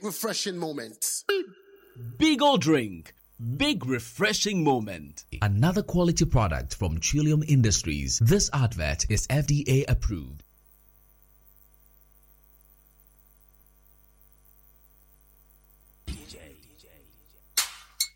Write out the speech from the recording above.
refreshing moment. Beagle Drink. Big refreshing moment. Another quality product from Trillium Industries. This advert is FDA approved.